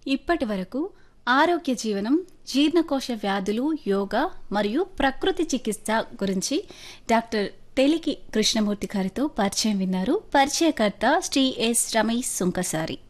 ఇప్పటి వరకు ఆరోగ్య జీవనం, జీర్ణకోశ వ్యాధులు, యోగా మరియు ప్రకృతి చికిత్స గురించి డాక్టర్ తెలికి కృష్ణమూర్తి గారితో పరిచయం విన్నారు. పరిచయకర్త శ్రీ ఎస్ రమేష్ సుంకసారి.